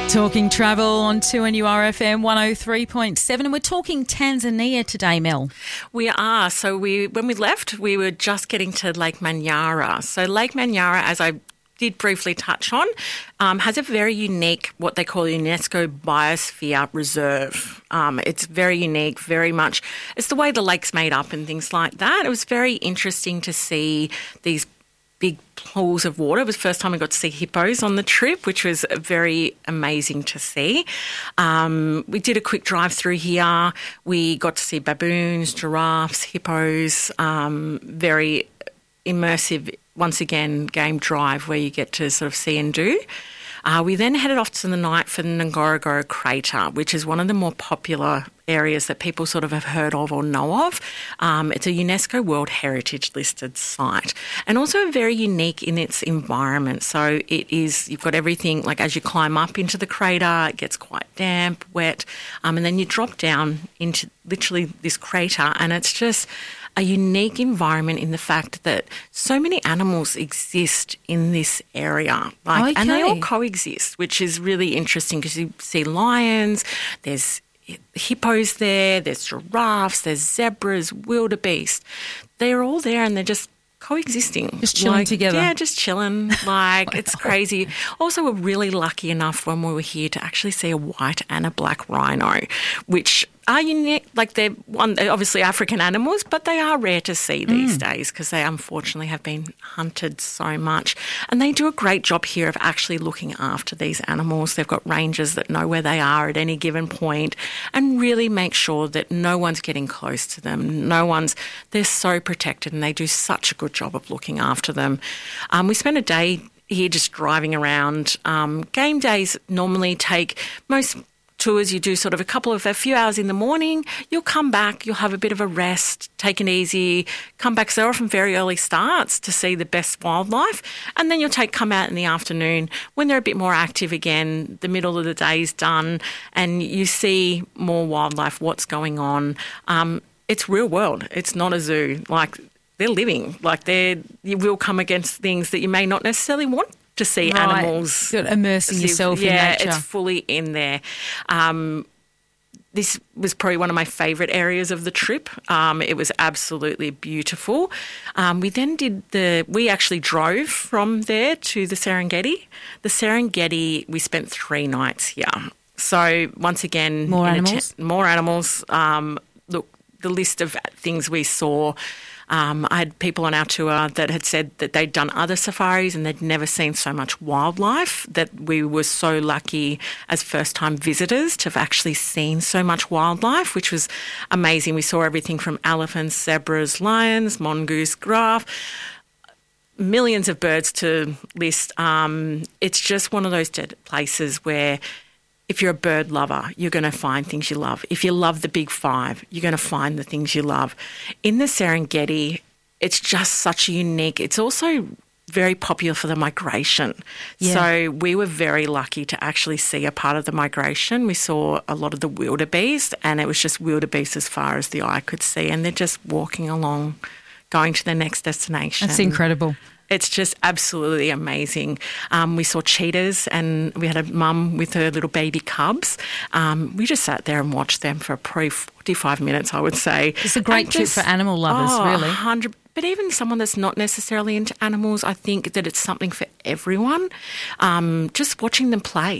Talking travel on 2NURFM 103.7, and we're talking Tanzania today, Mel. We are. So when we left, we were just getting to Lake Manyara. So Lake Manyara, as I did briefly touch on, has a very unique, what they call UNESCO Biosphere Reserve. It's very unique, very much. It's the way the lake's made up and things like that. It was very interesting to see these big pools of water. It was the first time I got to see hippos on the trip, which was very amazing to see. We did a quick drive through here. We got to see baboons, giraffes, hippos, very immersive, once again, game drive where you get to sort of see and do. We then headed off to the night for the Ngorongoro Crater, which is one of the more popular areas that people sort of have heard of or know of. It's a UNESCO World Heritage listed site and also very unique in its environment. So it is, you've got everything, like as you climb up into the crater, it gets quite damp, wet, and then you drop down into literally this crater, and it's just a unique environment in the fact that so many animals exist in this area. And they all coexist, which is really interesting because you see lions, there's hippos there's giraffes, there's zebras, wildebeest. They're all there and they're just coexisting. Just chilling together. Yeah, just chilling. It's crazy. Also, we're really lucky enough when we were here to actually see a white and a black rhino, which are unique. Like they're obviously African animals, but they are rare to see these days because they unfortunately have been hunted so much. And they do a great job here of actually looking after these animals. They've got rangers that know where they are at any given point and really make sure that no one's getting close to them. They're so protected and they do such a good job of looking after them. We spent a day here just driving around. Game days normally take most tours, you do sort of a few hours in the morning, you'll come back, you'll have a bit of a rest, take it easy, come back. So they're often very early starts to see the best wildlife, and then you'll come out in the afternoon when they're a bit more active again, the middle of the day is done, and you see more wildlife, what's going on. It's real world. It's not a zoo. They're living. You will come against things that you may not necessarily want to see animals. You're immersing yourself in nature. Yeah, it's fully in there. This was probably one of my favourite areas of the trip. It was absolutely beautiful. We actually drove from there to the Serengeti. The Serengeti, we spent 3 nights here. So once again, more animals. Look, the list of things we saw. I had people on our tour that had said that they'd done other safaris and they'd never seen so much wildlife, that we were so lucky as first-time visitors to have actually seen so much wildlife, which was amazing. We saw everything from elephants, zebras, lions, mongoose, giraffe, millions of birds to list. It's just one of those places where if you're a bird lover, you're going to find things you love. If you love the big 5, you're going to find the things you love. In the Serengeti, it's just such a unique. It's also very popular for the migration. Yeah. So we were very lucky to actually see a part of the migration. We saw a lot of the wildebeest, and it was just wildebeest as far as the eye could see, and they're just walking along, going to their next destination. That's incredible. It's just absolutely amazing. We saw cheetahs and we had a mum with her little baby cubs. We just sat there and watched them for probably 45 minutes, I would say. It's a great trip for animal lovers, really. 100%. But even someone that's not necessarily into animals, I think that it's something for everyone. Just watching them play.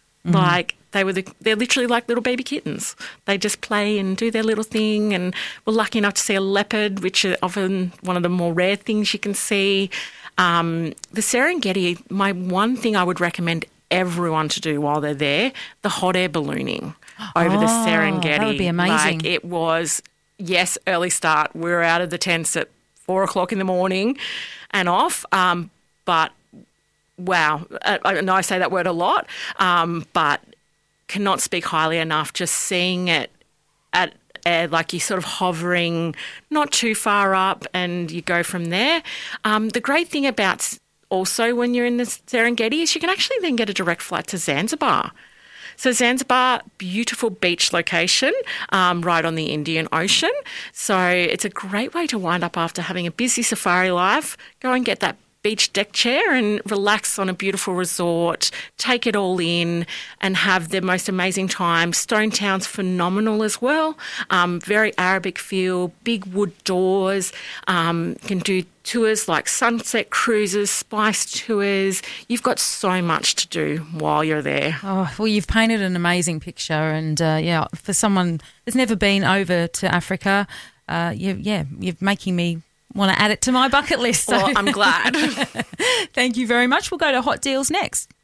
They're literally like little baby kittens. They just play and do their little thing, and we're lucky enough to see a leopard, which is often one of the more rare things you can see. The Serengeti, my one thing I would recommend everyone to do while they're there, the hot air ballooning over the Serengeti. That would be amazing. It was, yes, early start. We were out of the tents at 4 o'clock in the morning and off, but wow, I know I say that word a lot, but cannot speak highly enough. Just seeing it at like you're sort of hovering not too far up and you go from there. The great thing about also when you're in the Serengeti is you can actually then get a direct flight to Zanzibar. So Zanzibar, beautiful beach location right on the Indian Ocean. So it's a great way to wind up after having a busy safari life. Go and get that beach deck chair and relax on a beautiful resort, take it all in and have the most amazing time. Stone Town's phenomenal as well. Very Arabic feel, big wood doors. Can do tours like sunset cruises, spice tours. You've got so much to do while you're there. Oh, well, you've painted an amazing picture, and for someone that's never been over to Africa, you're making me want to add it to my bucket list. So. Well, I'm glad. Thank you very much. We'll go to Hot Deals next.